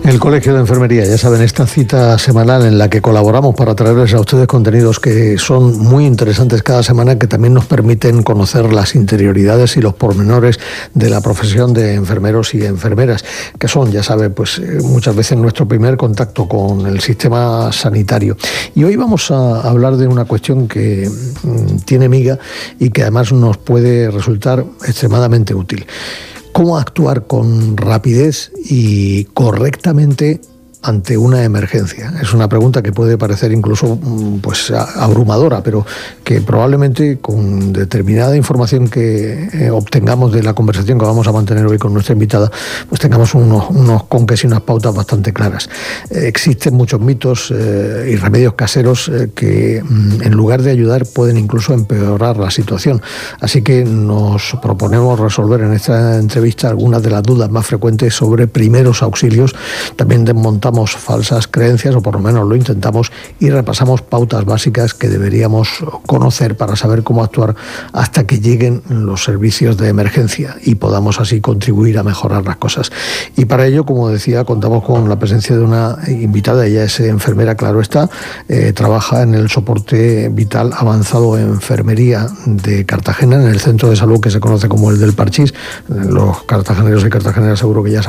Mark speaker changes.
Speaker 1: El Colegio de Enfermería, ya saben, esta cita semanal en la que colaboramos para traerles a ustedes contenidos que son muy interesantes cada semana, que también nos permiten conocer las interioridades y los pormenores de la profesión de enfermeros y enfermeras, que son, ya saben, pues muchas veces nuestro primer contacto con el sistema sanitario. Y hoy vamos a hablar de una cuestión que tiene miga y que además nos puede resultar extremadamente útil. ¿Cómo actuar con rapidez y correctamente ante una emergencia? Es una pregunta que puede parecer incluso pues abrumadora, pero que probablemente con determinada información que obtengamos de la conversación que vamos a mantener hoy con nuestra invitada, pues tengamos unos conques y unas pautas bastante claras. Existen muchos mitos y remedios caseros que en lugar de ayudar pueden incluso empeorar la situación. Así que nos proponemos resolver en esta entrevista algunas de las dudas más frecuentes sobre primeros auxilios. También desmontamos falsas creencias, o por lo menos lo intentamos, y repasamos pautas básicas que deberíamos conocer para saber cómo actuar hasta que lleguen los servicios de emergencia y podamos así contribuir a mejorar las cosas. Y para ello, como decía, contamos con la presencia de una invitada. Ella es enfermera, claro está, trabaja en el soporte vital avanzado en enfermería de Cartagena, en el centro de salud que se conoce como el del Parchís. Los cartageneros y cartageneras seguro que ya saben